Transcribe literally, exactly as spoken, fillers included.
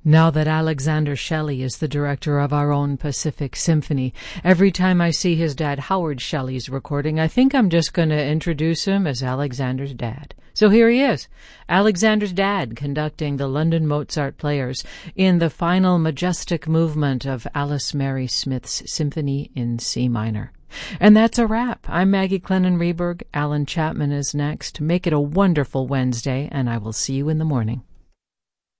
Now that Alexander Shelley is the director of our own Pacific Symphony, every time I see his dad Howard Shelley's recording, I think I'm just going to introduce him as Alexander's dad. So here he is, Alexander's dad, conducting the London Mozart Players in the final majestic movement of Alice Mary Smith's Symphony in C minor. And that's a wrap. I'm Maggie Clennon-Reberg. Alan Chapman is next. Make it a wonderful Wednesday, and I will see you in the morning.